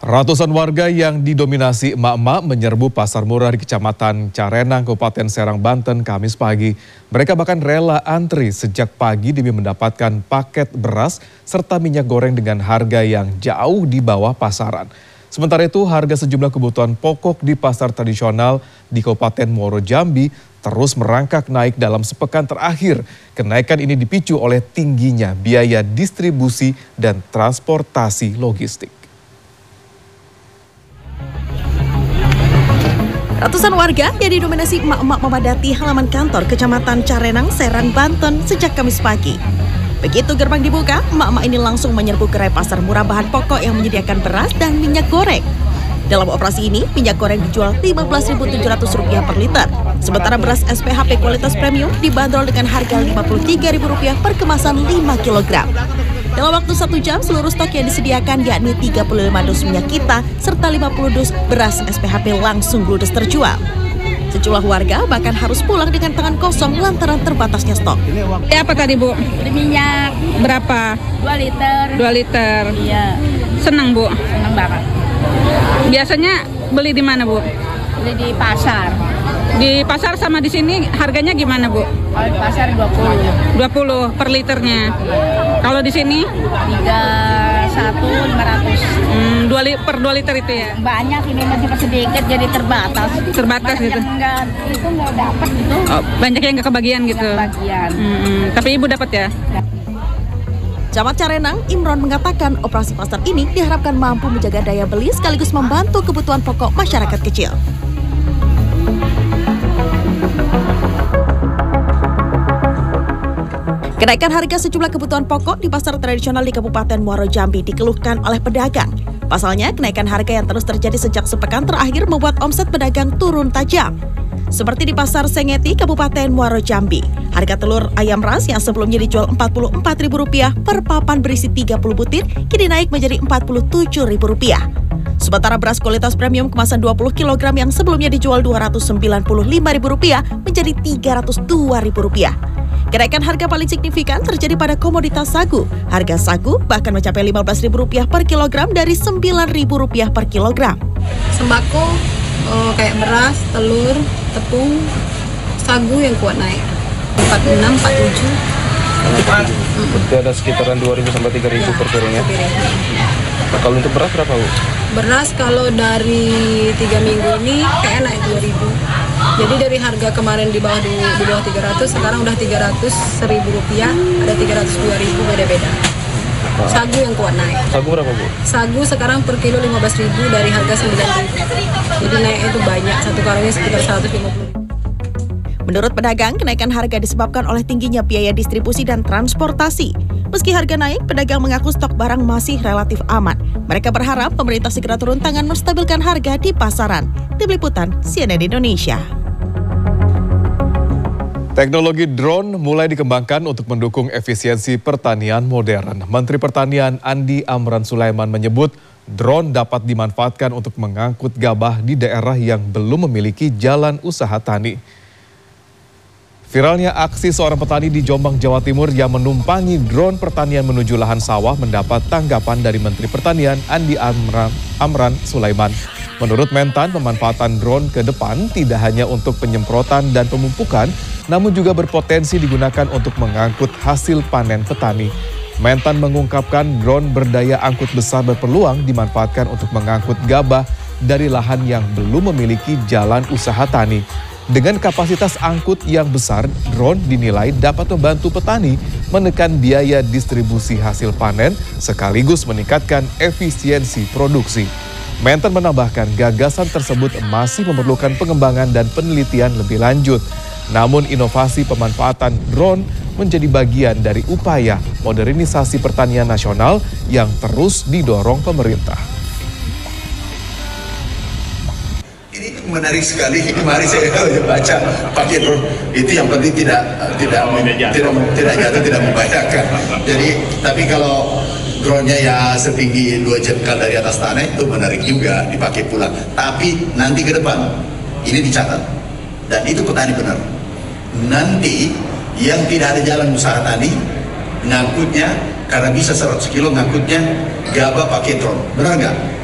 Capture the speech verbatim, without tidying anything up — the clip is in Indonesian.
Ratusan warga yang didominasi emak-emak menyerbu pasar murah di Kecamatan Carenang, Kabupaten Serang, Banten, Kamis pagi. Mereka bahkan rela antri sejak pagi demi mendapatkan paket beras serta minyak goreng dengan harga yang jauh di bawah pasaran. Sementara itu, harga sejumlah kebutuhan pokok di pasar tradisional di Kabupaten Muaro Jambi terus merangkak naik dalam sepekan terakhir. Kenaikan ini dipicu oleh tingginya biaya distribusi dan transportasi logistik. Ratusan warga yang didominasi emak-emak memadati halaman kantor Kecamatan Carenang, Serang, Banten sejak Kamis pagi. Begitu gerbang dibuka, emak-emak ini langsung menyerbu gerai pasar murah bahan pokok yang menyediakan beras dan minyak goreng. Dalam operasi ini, minyak goreng dijual lima belas ribu tujuh ratus rupiah per liter. Sementara beras S P H P kualitas premium dibanderol dengan harga lima puluh tiga ribu rupiah per kemasan lima kilogram. Dalam waktu satu jam, seluruh stok yang disediakan yakni tiga puluh lima dus minyak kita serta lima puluh dus beras S P H P langsung ludes terjual. Sejumlah warga bahkan harus pulang dengan tangan kosong lantaran terbatasnya stok. Ya, apa tadi, Bu? Beli minyak. Berapa? dua liter. dua liter. Iya. Senang, Bu? Senang banget. Biasanya beli di mana, Bu? Beli di pasar. Di pasar sama di sini harganya gimana, Bu? Kalau di pasar dua puluh. dua puluh per liternya. Kalau di sini? tiga puluh satu lima ratus. Hmm, dua li per dua liter itu ya? Banyak, ini masih sedikit jadi terbatas. Terbatas banyak gitu? Yang enggak, itu nggak dapat gitu. Oh, banyak yang nggak kebagian gitu? Nggak kebagian. Hmm, tapi Ibu dapat ya? Camat Carenang, Imron mengatakan operasi pasar ini diharapkan mampu menjaga daya beli sekaligus membantu kebutuhan pokok masyarakat kecil. Kenaikan harga sejumlah kebutuhan pokok di pasar tradisional di Kabupaten Muaro Jambi dikeluhkan oleh pedagang. Pasalnya, kenaikan harga yang terus terjadi sejak sepekan terakhir membuat omset pedagang turun tajam. Seperti di Pasar Sengeti, Kabupaten Muaro Jambi, harga telur ayam ras yang sebelumnya dijual empat puluh empat ribu rupiah per papan berisi tiga puluh butir, kini naik menjadi empat puluh tujuh ribu rupiah. Sementara beras kualitas premium kemasan dua puluh kilogram yang sebelumnya dijual dua ratus sembilan puluh lima ribu rupiah menjadi tiga ratus dua ribu rupiah. Kenaikan harga paling signifikan terjadi pada komoditas sagu. Harga sagu bahkan mencapai lima belas ribu rupiah per kilogram dari sembilan ribu rupiah per kilogram. Sembako oh, kayak beras, telur, tepung, sagu yang kuat naik empat puluh enam, empat puluh tujuh. Berarti ada sekitaran dua ribu sampai tiga ribu per piringnya. Nah, kalau untuk beras berapa, Bu? Beras kalau dari tiga minggu ini kayak naik dua ribu. Jadi dari harga kemarin di bawah di, di bawah tiga ratus, sekarang udah tiga ratus ribu rupiah, ada tiga ratus dua ribu, beda-beda. Sagu yang kuat naik. Sagu berapa, Bu? Sagu sekarang per kilo lima belas ribu dari harga sembilan ribu. Jadi naiknya itu banyak, satu karungnya sekitar seratus lima puluh. Menurut pedagang, kenaikan harga disebabkan oleh tingginya biaya distribusi dan transportasi. Meski harga naik, pedagang mengaku stok barang masih relatif aman. Mereka berharap pemerintah segera turun tangan menstabilkan harga di pasaran. Tim Liputan C N N Indonesia. Teknologi drone mulai dikembangkan untuk mendukung efisiensi pertanian modern. Menteri Pertanian Andi Amran Sulaiman menyebut drone dapat dimanfaatkan untuk mengangkut gabah di daerah yang belum memiliki jalan usaha tani. Viralnya aksi seorang petani di Jombang, Jawa Timur yang menumpangi drone pertanian menuju lahan sawah mendapat tanggapan dari Menteri Pertanian Andi Amran, Amran Sulaiman. Menurut Mentan, pemanfaatan drone ke depan tidak hanya untuk penyemprotan dan pemupukan, namun juga berpotensi digunakan untuk mengangkut hasil panen petani. Mentan mengungkapkan drone berdaya angkut besar berpeluang dimanfaatkan untuk mengangkut gabah dari lahan yang belum memiliki jalan usaha tani. Dengan kapasitas angkut yang besar, drone dinilai dapat membantu petani menekan biaya distribusi hasil panen sekaligus meningkatkan efisiensi produksi. Mentan menambahkan gagasan tersebut masih memerlukan pengembangan dan penelitian lebih lanjut. Namun inovasi pemanfaatan drone menjadi bagian dari upaya modernisasi pertanian nasional yang terus didorong pemerintah. Menarik sekali, kemarin saya baca pakai drone itu yang penting tidak tidak tidak tidak jatuh, tidak membahayakan. Jadi tapi kalau drone-nya ya setinggi dua jengkal dari atas tanah itu menarik juga dipakai pulang. Tapi nanti ke depan ini dicatat dan itu petani benar. Nanti yang tidak ada jalan usaha tani ngangkutnya karena bisa seratus kilo ngangkutnya gabah pakai drone, benar nggak?